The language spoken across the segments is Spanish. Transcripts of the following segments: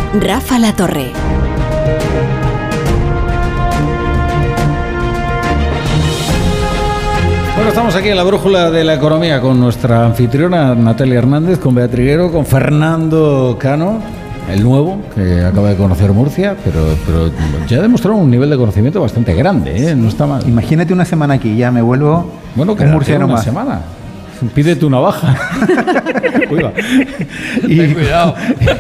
Rafa La Torre. Bueno, estamos aquí en la brújula de la economía con nuestra anfitriona Natalia Hernández, con Beatriz Triguero, con Fernando Cano, el nuevo, que acaba de conocer Murcia, pero ya ha demostrado un nivel de conocimiento bastante grande, ¿eh? No está mal. Imagínate una semana aquí, ya me vuelvo un murciano una semana. Pídete una baja. Uy, va. Ten cuidado.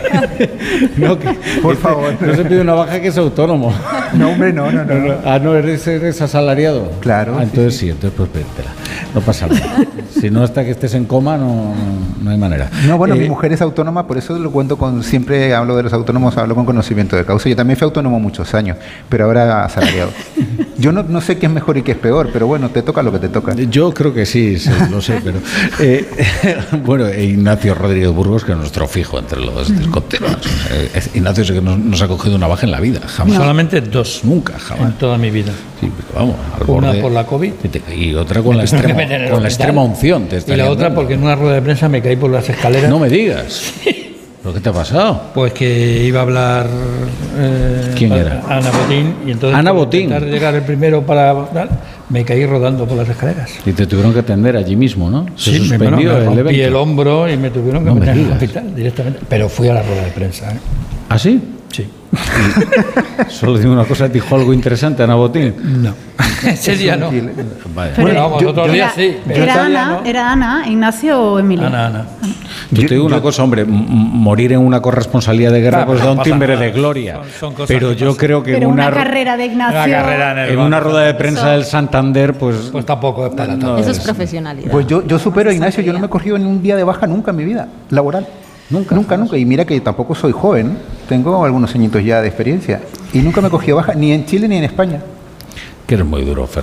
No, por favor. No se pide una baja que es autónomo. No, hombre, no. Ah, no, eres asalariado. Claro. Ah, entonces sí, entonces pues pédetela. No pasa nada. Si no, hasta que estés en coma no hay manera. No, bueno, mi mujer es autónoma, por eso lo cuento siempre hablo de los autónomos, hablo con conocimiento de causa. Yo también fui autónomo muchos años, pero ahora asalariado. Yo no sé qué es mejor y qué es peor, pero bueno, te toca lo que te toca. Yo creo que sí, lo sé, pero... bueno, Ignacio Rodríguez Burgos, que es nuestro fijo entre los descontinuos. Ignacio es que nos ha cogido una baja en la vida, jamás. Solamente dos. Nunca, jamás. En toda mi vida. Sí, vamos, una por la COVID. Y otra con la extrema unción. Y la otra porque en una rueda de prensa me caí por las escaleras. No me digas. ¿Pero qué te ha pasado? Pues que iba a hablar... ¿Quién era? Ana Botín. Y entonces, Ana Botín. Intentar llegar el primero para... Me caí rodando por las escaleras. Y te tuvieron que atender allí mismo, ¿no? Se suspendió me rompí el hombro y me tuvieron que meter en el hospital directamente. Pero fui a la rueda de prensa. ¿Ah, sí? Sí. Solo digo una cosa, ¿dijo algo interesante Ana Botín? No. Ese día no. Vaya. Bueno, vamos, otros días sí. ¿Era Ana, Ignacio o Emilio? Ana. Yo te digo una cosa, hombre, morir en una corresponsalía de guerra pues da un timbre de gloria. Son cosas pero yo creo que en una carrera de Ignacio... en una rueda de prensa del Santander, pues tampoco es para tanto. Eso es profesionalidad. Pues yo supero a Ignacio, yo no me he cogido en un día de baja nunca en mi vida laboral. Nunca. Y mira que tampoco soy joven, tengo algunos añitos ya de experiencia. Y nunca me he cogido baja, ni en Chile ni en España. Que eres muy duro, Fer.